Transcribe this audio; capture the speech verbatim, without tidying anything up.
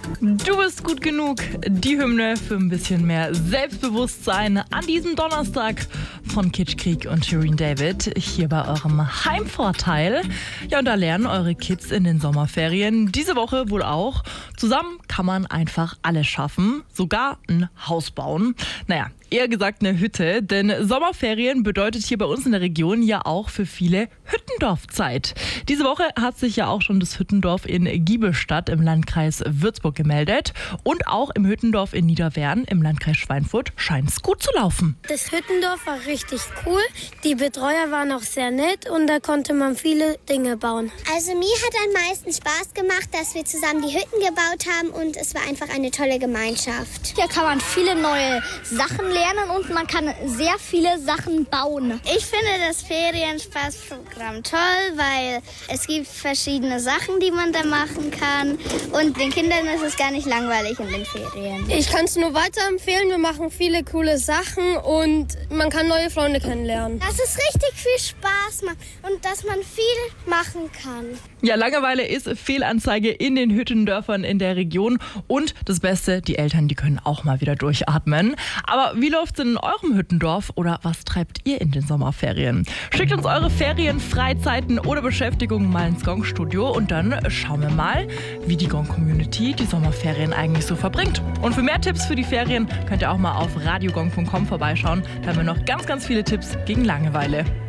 Du bist gut genug. Die Hymne für ein bisschen mehr Selbstbewusstsein an diesem Donnerstag von Kitschkrieg und Shirin David hier bei eurem Heimvorteil. Ja, und da lernen eure Kids in den Sommerferien diese Woche wohl auch. Zusammen kann man einfach alles schaffen, sogar ein Haus bauen. Naja, eher gesagt eine Hütte, denn Sommerferien bedeutet hier bei uns in der Region ja auch für viele Hüttendorfzeit. Diese Woche hat sich ja auch schon das Hüttendorf in Giebelstadt im Landkreis Würzburg gemeldet und auch im Hüttendorf in Niederwehren im Landkreis Schweinfurt scheint es gut zu laufen. Das Hüttendorf war richtig cool, die Betreuer waren auch sehr nett und da konnte man viele Dinge bauen. Also mir hat am meisten Spaß gemacht, dass wir zusammen die Hütten gebaut haben und es war einfach eine tolle Gemeinschaft. Hier kann man viele neue Sachen lernen und man kann sehr viele Sachen bauen. Ich finde das Ferienspaßprogramm toll, weil es gibt verschiedene Sachen, die man da machen kann und den Kindern ist es gar nicht langweilig in den Ferien. Ich kann es nur weiterempfehlen, wir machen viele coole Sachen und man kann neue Freunde kennenlernen. Dass es richtig viel Spaß macht und dass man viel machen kann. Ja, Langeweile ist Fehlanzeige in den Hüttendörfern in der Region und das Beste, die Eltern, die können auch mal wieder durchatmen. Aber wie läuft's in eurem Hüttendorf oder was treibt ihr in den Sommerferien? Schickt uns eure Ferien, Freizeiten oder Beschäftigungen mal ins Gong-Studio und dann schauen wir mal, wie die Gong-Community die Sommerferien eigentlich so verbringt. Und für mehr Tipps für die Ferien könnt ihr auch mal auf radiogong punkt com vorbeischauen. Da haben wir noch ganz, ganz viele Tipps gegen Langeweile.